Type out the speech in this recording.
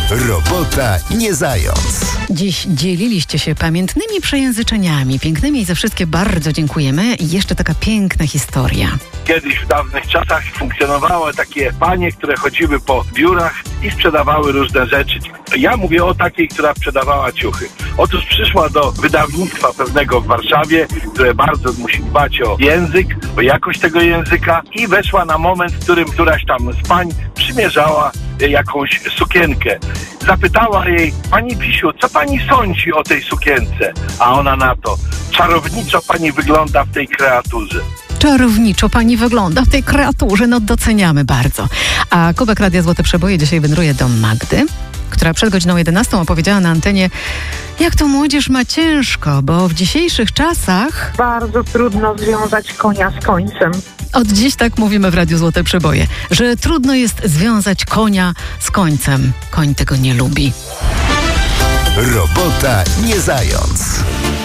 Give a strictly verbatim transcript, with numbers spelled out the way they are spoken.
Robota nie zając. Dziś dzieliliście się pamiętnymi przejęzyczeniami, pięknymi i za wszystkie bardzo dziękujemy. I jeszcze taka piękna historia. Kiedyś w dawnych czasach funkcjonowały takie panie, które chodziły po biurach i sprzedawały różne rzeczy. Ja mówię o takiej, która sprzedawała ciuchy. Otóż przyszła do wydawnictwa pewnego w Warszawie, które bardzo musi dbać o język, o jakość tego języka i weszła na moment, w którym któraś tam z pań przymierzała jakąś sukienkę. Zapytała jej: pani Pisiu, co pani sądzi o tej sukience? A ona na to: czarowniczo pani wygląda w tej kreaturze. Czarowniczo pani wygląda w tej kreaturze, no doceniamy bardzo. A Kubek Radia Złote Przeboje dzisiaj wędruje do Magdy, która przed godziną jedenastą opowiedziała na antenie, jak to młodzież ma ciężko, bo w dzisiejszych czasach bardzo trudno związać konia z końcem. od dziś tak mówimy w Radiu Złote Przeboje, że trudno jest związać konia z końcem. Koń tego nie lubi. Robota nie zając.